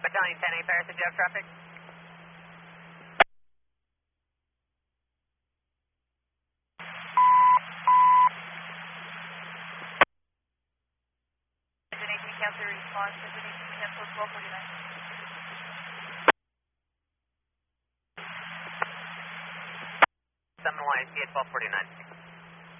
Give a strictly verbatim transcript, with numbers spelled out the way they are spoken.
Battalion ten A, Paris, did you have traffic? Engine eighteen, cancel response. Engine eighteen, cancel twelve forty-nine. seven Y, C at twelve forty-nine.